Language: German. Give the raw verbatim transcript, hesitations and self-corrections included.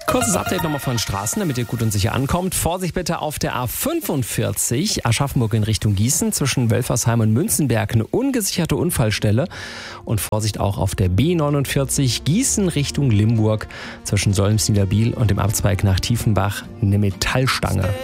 Kurzes Update nochmal von Straßen, damit ihr gut und sicher ankommt. Vorsicht bitte auf der A fünfundvierzig Aschaffenburg in Richtung Gießen. Zwischen Wölfersheim und Münzenberg eine ungesicherte Unfallstelle. Und Vorsicht auch auf der B neunundvierzig Gießen Richtung Limburg. Zwischen Solms-Niederbiel und dem Abzweig nach Tiefenbach eine Metallstange.